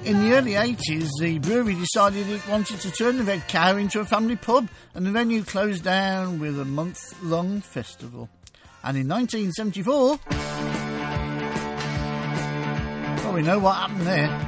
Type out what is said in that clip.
In the early 80s, the brewery decided it wanted to turn the Red Cow into a family pub, and the venue closed down with a month-long festival. And in 1974... well, we know what happened there.